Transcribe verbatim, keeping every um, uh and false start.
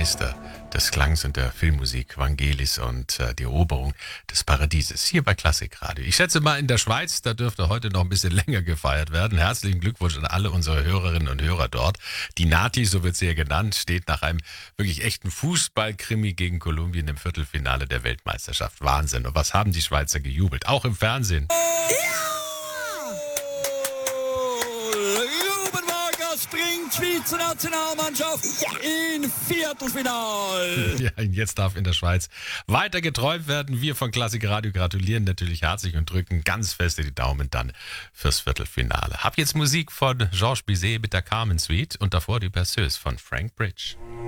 Meister des Klangs und der Filmmusik, Vangelis und äh, die Eroberung des Paradieses, hier bei Klassikradio. Ich schätze mal, in der Schweiz, da dürfte heute noch ein bisschen länger gefeiert werden. Herzlichen Glückwunsch an alle unsere Hörerinnen und Hörer dort. Die Nati, so wird sie ja genannt, steht nach einem wirklich echten Fußballkrimi gegen Kolumbien im Viertelfinale der Weltmeisterschaft. Wahnsinn. Und was haben die Schweizer gejubelt? Auch im Fernsehen. Bringt die Schweizer Nationalmannschaft in Viertelfinale. Ja, jetzt darf in der Schweiz weiter geträumt werden. Wir von Klassikradio gratulieren natürlich herzlich und drücken ganz feste die Daumen dann fürs Viertelfinale. Hab jetzt Musik von Georges Bizet mit der Carmen Suite und davor die Berceuse von Frank Bridge.